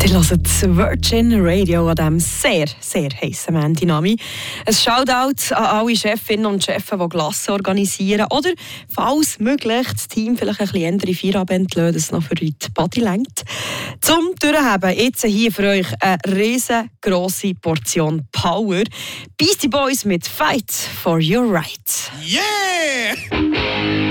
Ihr hört Virgin Radio an diesem sehr, sehr heissen Montag. Ein Shoutout an alle Chefinnen und Chefs, die Glassen organisieren. Oder, falls möglich, das Team vielleicht ein bisschen andere Feierabend lassen, dass es noch für heute die Body lenkt. Zum Durchheben, jetzt hier für euch eine riesengroße Portion Power. Beastie Boys mit Fight for Your Right. Yeah!